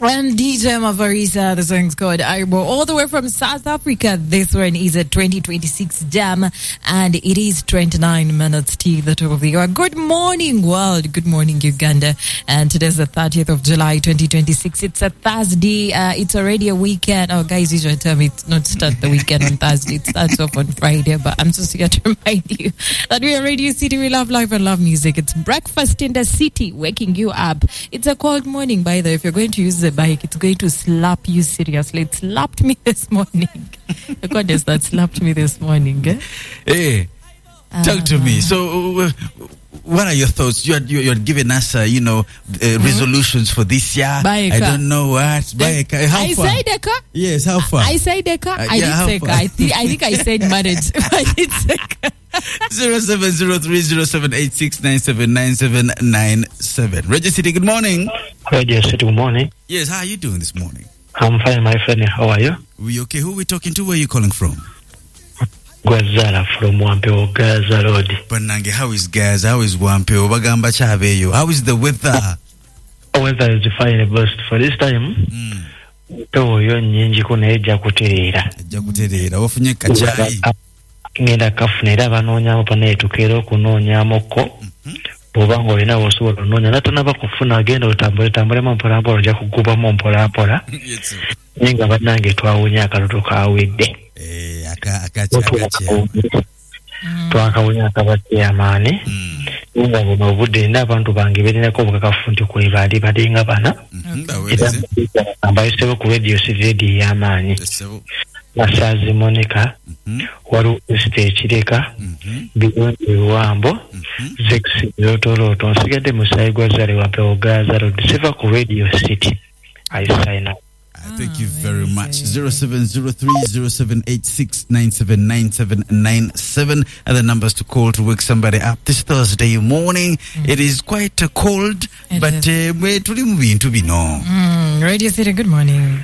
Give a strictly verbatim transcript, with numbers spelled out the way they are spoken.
And D J Mavarisa, the song's called Aibo, all the way from South Africa. This one is a twenty twenty-six jam, and it is twenty-nine minutes to the top of the hour. Good morning, world. Good morning, Uganda. And today's the thirtieth of July, twenty twenty-six. It's a Thursday. Uh, it's already a weekend. Oh, guys, usually tell me it's not start the weekend on Thursday. It starts off on Friday. But I'm just here to remind you that we are Radio City. We love life and love music. It's breakfast in the city, waking you up. It's a cold morning, by the way. If you're going to use the bike, it's going to slap you seriously. It slapped me this morning. The goddess that slapped me this morning. Eh? Hey, uh, talk to me. So, uh, what are your thoughts? You are you are giving us, uh, you know, uh, mm-hmm. resolutions for this year. Buy a car. I don't know what. Buy a car. How I far? said a car. Yes, how far? I said a car. Uh, I yeah, did say car. I think I think I said marriage. But it's a car. Zero seven zero three zero seven eight six nine seven nine seven nine seven. Radio City, good morning. Radio City, good morning. Yes, how are you doing this morning? I'm fine, my friend. How are you? We okay? Who are we talking to? Where are you calling from? Gwazala from Wampeo, Gaza Road. Panange, how is Gaza? How is Wampeo? Bagamba Chaveyo? How is the weather? The weather is fine, best for this time. Mm. To yo nyingi kuneja kuterera. Eja kuterera. Wafunye kachai. Ngenda kafunera banonyamu pane tukero kunonyamoko. Bobango ina wosuwa nonya natona bakufuna agenda otambule tambule mampola mpola ja kuguba mampola mpola. Yes. Ninga banange twawunya akaluto kawedde. Eh aka akacha twakawunya akabadde amaani. Ninga bono obudde n'abantu bange beerinako obukakafu nti kwe baali balinga bana. Ambayisebo ku radio city y'amaanyi. Masazi Monica, Waru Estate Chireka, Beyond Wambo, Zexi Lotoro, Tonsigade Musai Gwazari Wampeo Gaza Road, Silver Radio City. I sign up. Thank you very much. Zero seven zero three zero seven eight six nine seven nine seven nine seven are the numbers to call to wake somebody up this Thursday morning. Mm. It is quite uh, cold, it but uh, we're to be no. Radio City, good morning.